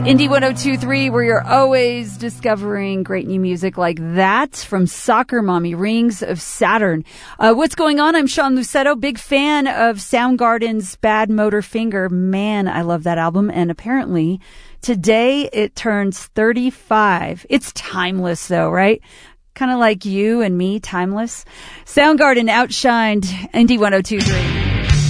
Indie 102.3, where you're always discovering great new music like that from Soccer Mommy, Rings of Saturn. What's going on? I'm Sean Lucetto, big fan of Soundgarden's Bad Motor Finger. Man, I love that album. And apparently today it turns 35. It's timeless though, right? Kind of like you and me, timeless. Soundgarden outshined Indie 102.3.